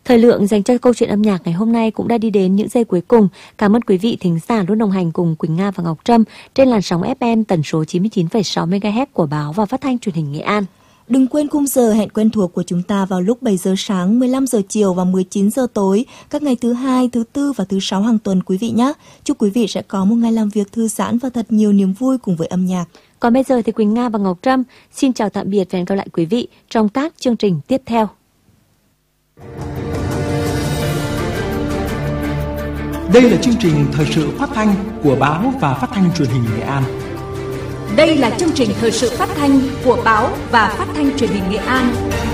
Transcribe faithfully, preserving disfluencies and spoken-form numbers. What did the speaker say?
Thời lượng dành cho câu chuyện âm nhạc ngày hôm nay cũng đã đi đến những giây cuối cùng. Cảm ơn quý vị thính giả luôn đồng hành cùng Quỳnh Nga và Ngọc Trâm trên làn sóng ép em tần số chín mươi chín phẩy sáu mê ga héc của Báo và Phát thanh Truyền hình Nghệ An. Đừng quên khung giờ hẹn quen thuộc của chúng ta vào lúc bảy giờ sáng, mười lăm giờ chiều và mười chín giờ tối, các ngày thứ hai, thứ tư và thứ sáu hàng tuần quý vị nhé. Chúc quý vị sẽ có một ngày làm việc thư giãn và thật nhiều niềm vui cùng với âm nhạc. Còn bây giờ thì Quỳnh Nga và Ngọc Trâm xin chào tạm biệt và hẹn gặp lại quý vị trong các chương trình tiếp theo. Đây là chương trình thời sự phát thanh của Báo và Phát thanh Truyền hình Nghệ An. Đây là chương trình thời sự phát thanh của Báo và Phát thanh Truyền hình Nghệ An.